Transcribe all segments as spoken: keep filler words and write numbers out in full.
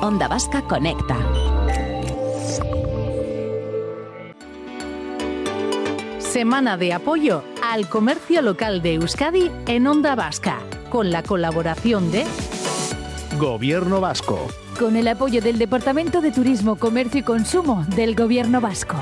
Onda Vasca Conecta. Semana de apoyo al comercio local de Euskadi en Onda Vasca, con la colaboración de Gobierno Vasco. Con el apoyo del Departamento de Turismo, Comercio y Consumo del Gobierno Vasco.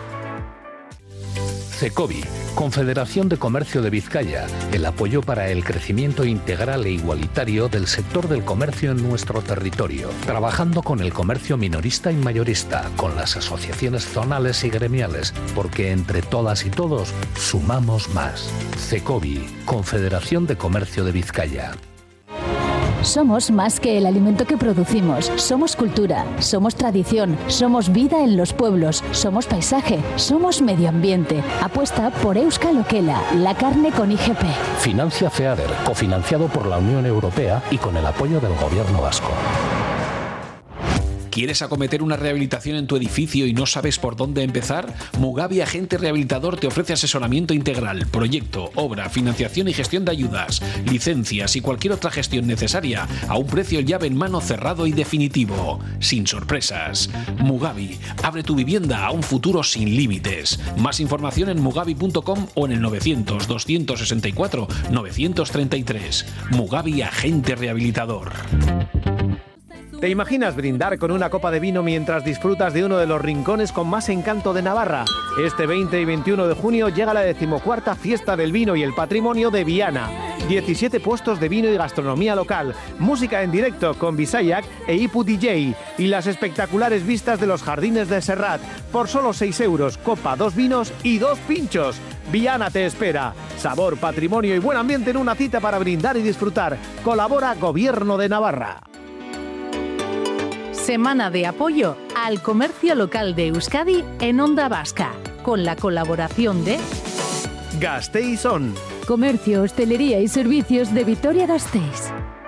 CECOBI, Confederación de Comercio de Vizcaya, el apoyo para el crecimiento integral e igualitario del sector del comercio en nuestro territorio, trabajando con el comercio minorista y mayorista, con las asociaciones zonales y gremiales, porque entre todas y todos sumamos más. CECOBI, Confederación de Comercio de Vizcaya. Somos más que el alimento que producimos. Somos cultura, somos tradición, somos vida en los pueblos, somos paisaje, somos medio ambiente. Apuesta por Euskal Okela, la carne con I G P. Financia FEADER, cofinanciado por la Unión Europea y con el apoyo del Gobierno Vasco. ¿Quieres acometer una rehabilitación en tu edificio y no sabes por dónde empezar? Mugavi Agente Rehabilitador te ofrece asesoramiento integral, proyecto, obra, financiación y gestión de ayudas, licencias y cualquier otra gestión necesaria a un precio llave en mano cerrado y definitivo, sin sorpresas. Mugavi, abre tu vivienda a un futuro sin límites. Más información en mugavi punto com o en el novecientos, doscientos sesenta y cuatro, novecientos treinta y tres. Mugavi Agente Rehabilitador. ¿Te imaginas brindar con una copa de vino mientras disfrutas de uno de los rincones con más encanto de Navarra? Este veinte y veintiuno de junio llega la decimocuarta Fiesta del Vino y el Patrimonio de Viana. diecisiete puestos de vino y gastronomía local, música en directo con Bisayak e Ipu D J y las espectaculares vistas de los jardines de Serrat. Por solo seis euros, copa, dos vinos y dos pinchos. Viana te espera. Sabor, patrimonio y buen ambiente en una cita para brindar y disfrutar. Colabora Gobierno de Navarra. Semana de apoyo al comercio local de Euskadi en Onda Vasca, con la colaboración de Gasteiz On. Comercio, hostelería y servicios de Vitoria-Gasteiz.